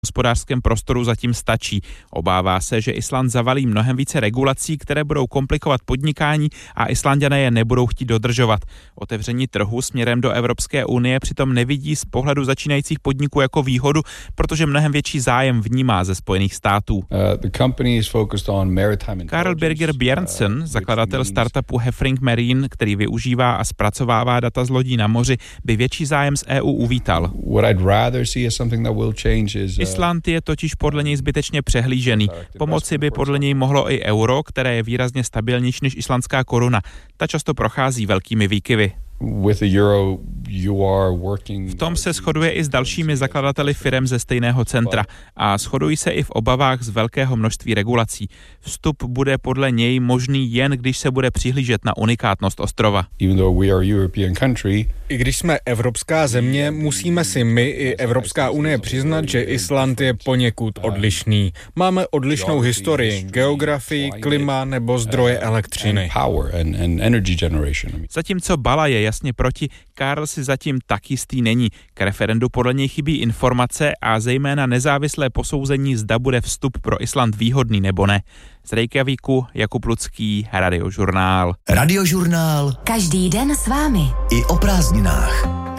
hospodářském prostoru zatím stačí. Obává se, že Island zavalí mnohem více regulací, které budou komplikovat podnikání a Islanďané je nebudou chtít dodržovat. Otevření trhu směrem do Evropské unie přitom nevidí z pohledu začínajících podniků jako výhodu, protože mnohem větší zájem vnímá ze Spojených států. Karl Birger Bjørnsen, zakladatel startupu Heffring Marine, který využívá a zpracovává data z lodí na moři, by větší zájem z EU uvítal. Island je totiž podle něj zbytečně přehlížený. Pomoci by podle něj mohlo i euro, které je výrazně stabilnější než islandská koruna. Ta často prochází velkými výkyvy. V tom se shoduje i s dalšími zakladateli firem ze stejného centra a shodují se i v obavách z velkého množství regulací. Vstup bude podle něj možný jen, když se bude přihlížet na unikátnost ostrova. I když jsme evropská země, musíme si my i Evropská unie přiznat, že Island je poněkud odlišný. Máme odlišnou historii, geografii, klima nebo zdroje elektřiny. Zatímco Bala je jasně proti, Karl si zatím tak jistý není. K referendu podle něj chybí informace a zejména nezávislé posouzení, zda bude vstup pro Island výhodný nebo ne. Z Reykjavíku Jakub Lucký, Radiožurnál. Radiožurnál. Každý den s vámi. I o prázdninách.